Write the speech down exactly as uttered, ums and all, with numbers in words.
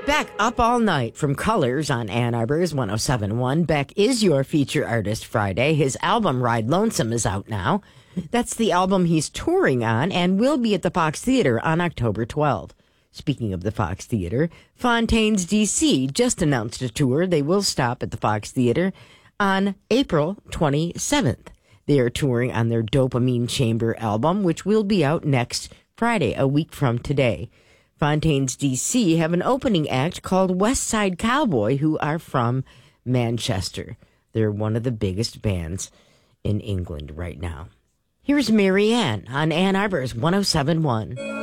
Beck, Up All Night from Colors on Ann Arbor's one oh seven point one. Beck is your feature artist Friday. His album, Ride Lonesome, is out now. That's the album he's touring on and will be at the Fox Theater on October twelfth. Speaking of the Fox Theater, Fontaines D C just announced a tour. They will stop at the Fox Theater on April twenty-seventh. They are touring on their Dopamine Chamber album, which will be out next Friday, a week from today. Fontaines D C have an opening act called West Side Cowboy, who are from Manchester. They're one of the biggest bands in England right now. Here's Marianne on Ann Arbor's one oh seven point one.